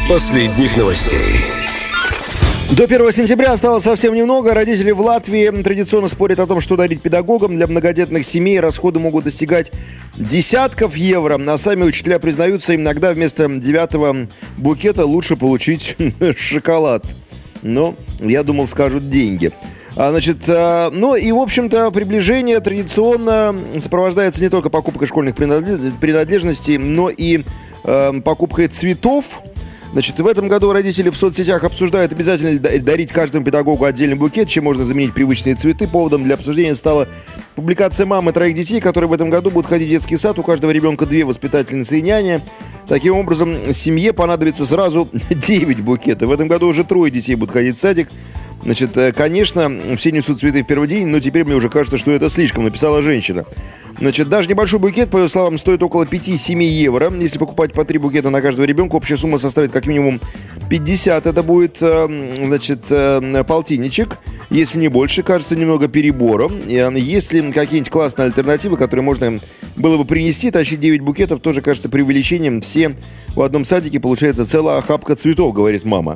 последних новостей. До 1 сентября осталось совсем немного. Родители в Латвии традиционно спорят о том, что дарить педагогам. Для многодетных семей расходы могут достигать десятков евро. А сами учителя признаются, иногда вместо 9-го букета лучше получить шоколад. Но, я думал, скажут деньги. Ну и, в общем-то, приближение традиционно сопровождается не только покупкой школьных принадлежностей, но и покупкой цветов. В этом году родители в соцсетях обсуждают, обязательно дарить каждому педагогу отдельный букет, чем можно заменить привычные цветы. Поводом для обсуждения стала публикация мамы 3 детей, которые в этом году будут ходить в детский сад. У каждого ребенка 2 воспитательницы и няня. Таким образом, семье понадобится сразу 9 букетов. В этом году уже 3 детей будут ходить в садик. Конечно, все несут цветы в первый день, но теперь мне уже кажется, что это слишком, написала женщина. Даже небольшой букет, по ее словам, стоит около 5-7 евро. Если покупать по 3 букета на каждого ребенка, общая сумма составит как минимум 50. Это будет, полтинничек. Если не больше, кажется немного перебором. Есть ли какие-нибудь классные альтернативы, которые можно было бы принести? Тащить 9 букетов тоже кажется преувеличением. Все в одном садике получается целая охапка цветов, говорит мама.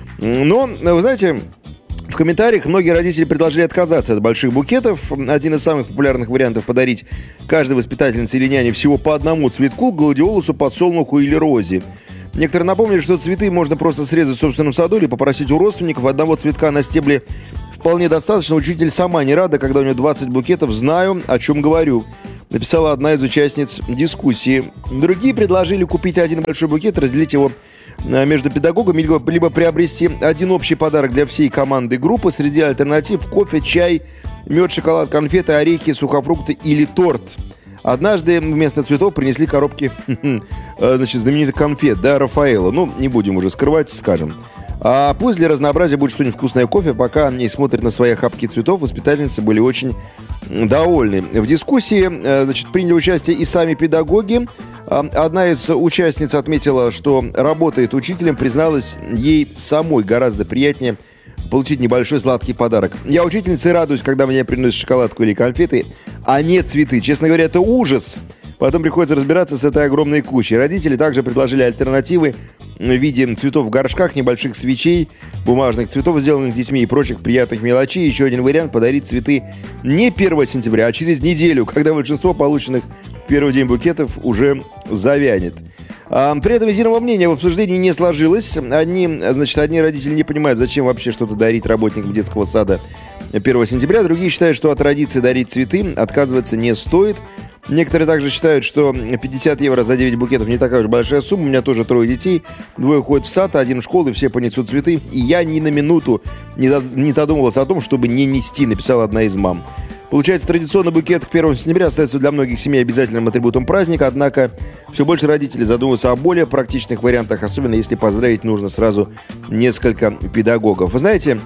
Но, вы знаете... В комментариях многие родители предложили отказаться от больших букетов. Один из самых популярных вариантов — подарить каждой воспитательнице или няне всего по одному цветку: гладиолусу, подсолнуху или розе. Некоторые напомнили, что цветы можно просто срезать в собственном саду или попросить у родственников. Одного цветка на стебле вполне достаточно. Учитель сама не рада, когда у нее 20 букетов. Знаю, о чем говорю, написала одна из участниц дискуссии. Другие предложили купить один большой букет, разделить его между педагогами, либо приобрести один общий подарок для всей команды группы. Среди альтернатив — кофе, чай, мед, шоколад, конфеты, орехи, сухофрукты или торт. Однажды вместо цветов принесли коробки знаменитых конфет, Рафаэлло. Не будем уже скрывать, скажем. А пусть для разнообразия будет что-нибудь вкусное кофе. Пока они смотрят на свои охапки цветов, воспитательницы были очень довольны. В дискуссии, приняли участие и сами педагоги. Одна из участниц отметила, что работает учителем, призналась, ей самой гораздо приятнее получить небольшой сладкий подарок. Я учительница и радуюсь, когда мне приносят шоколадку или конфеты, а не цветы. Честно говоря, это ужас. Потом приходится разбираться с этой огромной кучей. Родители также предложили альтернативы в виде цветов в горшках, небольших свечей, бумажных цветов, сделанных детьми, и прочих приятных мелочей. Еще один вариант — подарить цветы не 1 сентября, а через неделю, когда большинство полученных в первый день букетов уже завянет. При этом единого мнения в обсуждении не сложилось. Одни родители не понимают, зачем вообще что-то дарить работникам детского сада 1 сентября. Другие считают, что от традиции дарить цветы отказываться не стоит. Некоторые также считают, что 50 евро за 9 букетов не такая уж большая сумма. У меня тоже 3 детей, 2 ходят в сад, 1 в школу, и все понесут цветы. И я ни на минуту не задумывалась о том, чтобы не нести, написала одна из мам. Получается, традиционный букет к 1 сентября остается для многих семей обязательным атрибутом праздника, однако все больше родителей задумываются о более практичных вариантах, особенно если поздравить нужно сразу несколько педагогов. Вы знаете,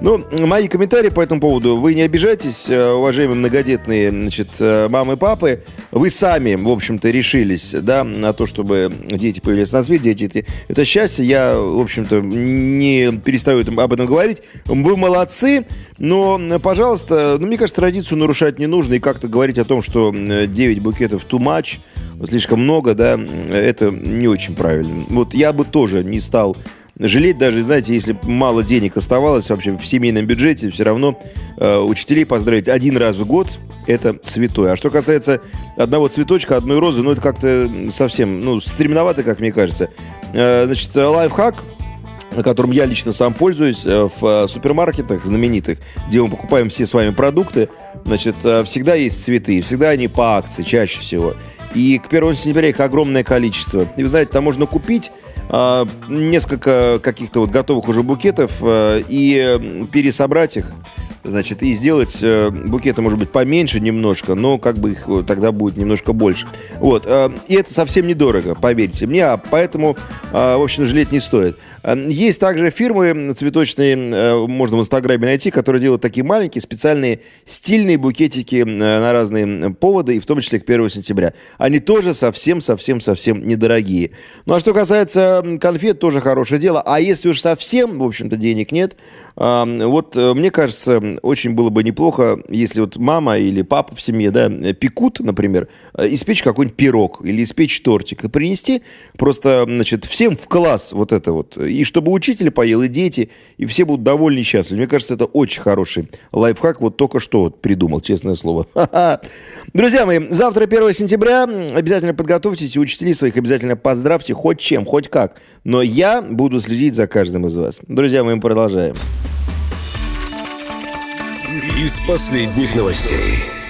мои комментарии по этому поводу, вы не обижайтесь, уважаемые многодетные, мамы и папы. Вы сами, в общем-то, решились, на то, чтобы дети появились на свет. Дети — это счастье. Я, в общем-то, не перестаю об этом говорить. Вы молодцы, но, пожалуйста, мне кажется, традицию нарушать не нужно. И как-то говорить о том, что 9 букетов too much, слишком много, это не очень правильно. Я бы тоже не стал жалеть, даже, знаете, если мало денег оставалось вообще в семейном бюджете, все равно учителей поздравить 1 раз в год — это святое. А что касается одного цветочка, одной розы, это как-то совсем, стремновато, как мне кажется. Лайфхак, которым я лично сам пользуюсь, в супермаркетах знаменитых, где мы покупаем все с вами продукты, всегда есть цветы, всегда они по акции, чаще всего. И к 1 сентября их огромное количество. И вы знаете, там можно купить несколько каких-то готовых уже букетов и пересобрать их, и сделать букеты, может быть, поменьше немножко, но их тогда будет немножко больше. И это совсем недорого, поверьте мне, поэтому, в общем, жалеть не стоит. Есть также фирмы цветочные, можно в Инстаграме найти, которые делают такие маленькие, специальные, стильные букетики на разные поводы, и в том числе к 1 сентября. Они тоже совсем-совсем-совсем недорогие. А что касается конфет, тоже хорошее дело. А если уж совсем, в общем-то, денег нет, Мне кажется, очень было бы неплохо, если вот мама или папа в семье, да, пекут, например, испечь какой-нибудь пирог или испечь тортик и принести просто, значит, всем в класс вот это вот. И чтобы учитель поел, и дети, и все будут довольны и счастливы. Мне кажется, это очень хороший лайфхак. Вот только что вот придумал, честное слово. Друзья мои, завтра 1 сентября. Обязательно подготовьтесь, и учителей своих обязательно поздравьте хоть чем, хоть как. Но я буду следить за каждым из вас. Друзья мои, мы продолжаем. Из последних новостей.